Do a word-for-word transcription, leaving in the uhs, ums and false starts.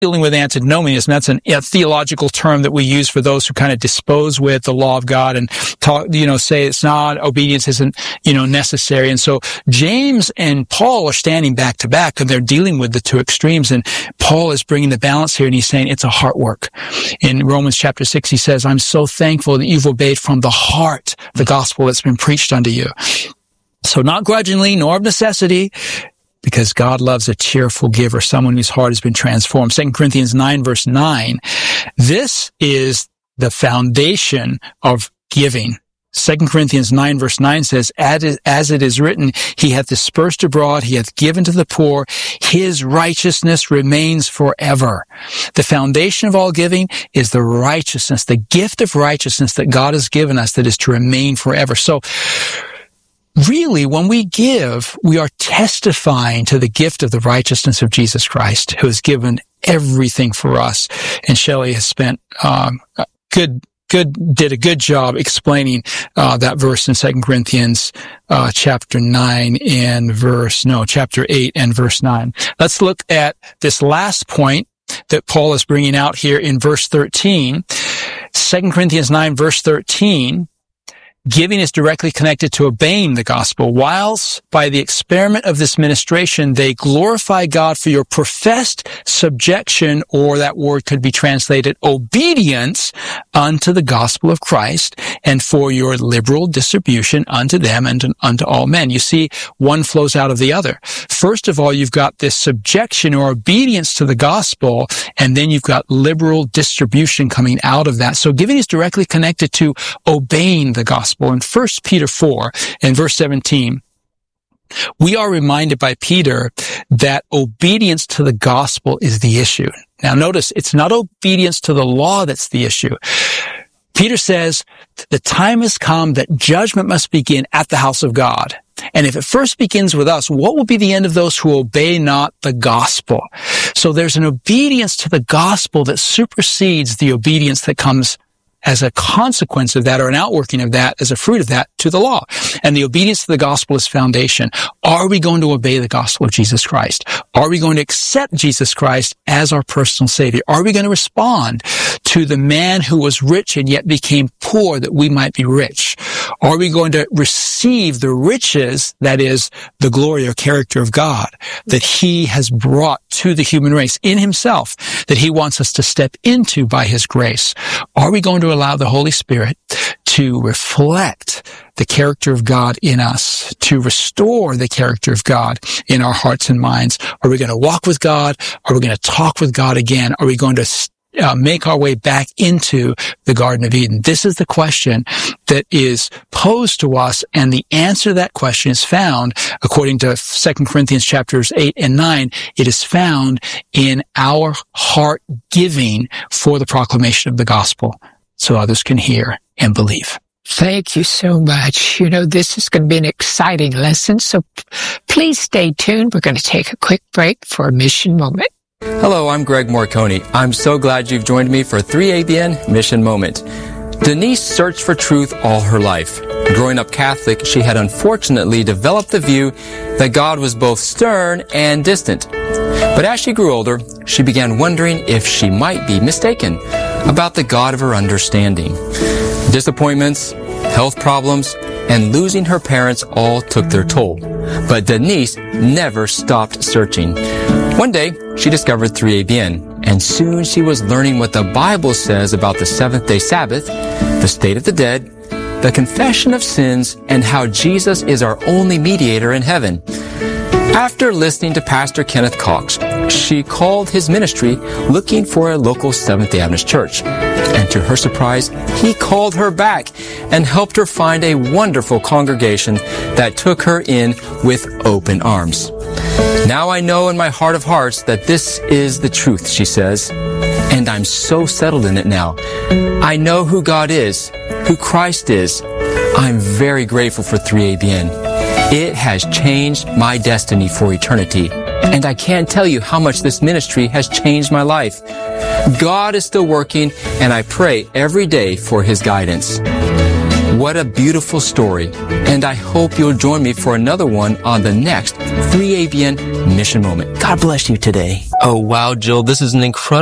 dealing with antinomianism. That's an, a theological term that we use for those who kind of dispose with the law of God and talk, you know, say it's not, obedience isn't, you know, necessary. And so James and Paul are standing back to back and they're dealing with the two extremes. And Paul is bringing the balance here and he's saying it's a heart work. In Romans chapter six, he says, I'm so thankful that you've obeyed from the heart the gospel that's been preached unto you. So not grudgingly, nor of necessity, because God loves a cheerful giver, someone whose heart has been transformed. Second Corinthians nine, verse nine. This is the foundation of giving. Second Corinthians nine, verse nine says, as it is written, he hath dispersed abroad, he hath given to the poor, his righteousness remains forever. The foundation of all giving is the righteousness, the gift of righteousness that God has given us that is to remain forever. So, really, when we give, we are testifying to the gift of the righteousness of Jesus Christ, who has given everything for us. And Shelley has spent um, good, good, did a good job explaining uh, that verse in Second Corinthians uh, chapter nine and verse no, chapter eight and verse nine. Let's look at this last point that Paul is bringing out here in verse thirteen. Second Corinthians nine, verse thirteen. Giving is directly connected to obeying the gospel, whilst by the experiment of this ministration, they glorify God for your professed subjection, or that word could be translated obedience unto the gospel of Christ, and for your liberal distribution unto them and unto all men. You see, one flows out of the other. First of all, you've got this subjection or obedience to the gospel, and then you've got liberal distribution coming out of that. So giving is directly connected to obeying the gospel. In First Peter four and verse seventeen, we are reminded by Peter that obedience to the gospel is the issue. Now notice, it's not obedience to the law that's the issue. Peter says, the time has come that judgment must begin at the house of God. And if it first begins with us, what will be the end of those who obey not the gospel? So there's an obedience to the gospel that supersedes the obedience that comes as a consequence of that, or an outworking of that, as a fruit of that, to the law. And the obedience to the gospel is foundation. Are we going to obey the gospel of Jesus Christ? Are we going to accept Jesus Christ as our personal Savior? Are we going to respond to the man who was rich and yet became poor that we might be rich? Are we going to receive the riches, that is, the glory or character of God, that he has brought to the human race in himself, that he wants us to step into by his grace? Are we going to allow the Holy Spirit to reflect the character of God in us, to restore the character of God in our hearts and minds? Are we going to walk with God? Are we going to talk with God again? Are we going to Uh, make our way back into the Garden of Eden? This is the question that is posed to us, and the answer to that question is found, according to Second Corinthians chapters eight and nine, it is found in our heart giving for the proclamation of the gospel, so others can hear and believe. Thank you so much. You know, this is going to be an exciting lesson, so p- please stay tuned. We're going to take a quick break for a mission moment. Hello, I'm Greg Morcone. I'm so glad you've joined me for three A B N Mission Moment. Denise searched for truth all her life. Growing up Catholic, she had unfortunately developed the view that God was both stern and distant. But as she grew older, she began wondering if she might be mistaken about the God of her understanding. Disappointments, health problems, and losing her parents all took their toll. But Denise never stopped searching. One day, she discovered three A B N, and soon she was learning what the Bible says about the seventh-day Sabbath, the state of the dead, the confession of sins, and how Jesus is our only mediator in heaven. After listening to Pastor Kenneth Cox, she called his ministry looking for a local Seventh-day Adventist church. And to her surprise, he called her back and helped her find a wonderful congregation that took her in with open arms. Now I know in my heart of hearts that this is the truth, she says, and I'm so settled in it now. I know who God is, who Christ is. I'm very grateful for three A B N. It has changed my destiny for eternity, and I can't tell you how much this ministry has changed my life. God is still working, and I pray every day for his guidance. What a beautiful story. And I hope you'll join me for another one on the next three A B N Mission Moment. God bless you today. Oh, wow, Jill, this is an incredible